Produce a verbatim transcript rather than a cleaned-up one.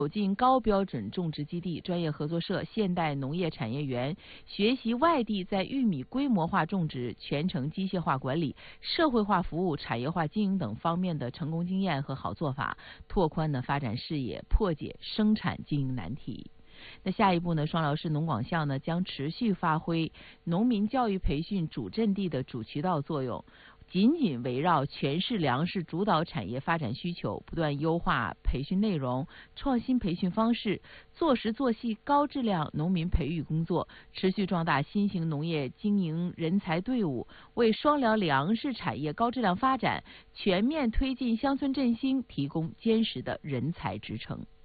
走进高标准种植基地、专业合作社、现代农业产业园，学习外地在玉米规模化种植、全程机械化管理、社会化服务、产业化经营等方面的成功经验和好做法，拓宽呢发展视野，破解生产经营难题。那下一步呢，双辽市农广校呢将持续发挥农民教育培训主阵地的主渠道作用，紧紧围绕全市粮食主导产业发展需求，不断优化培训内容，创新培训方式，做实做细高质量农民培育工作，持续壮大新型农业经营人才队伍，为双辽粮食产业高质量发展、全面推进乡村振兴提供坚实的人才支撑。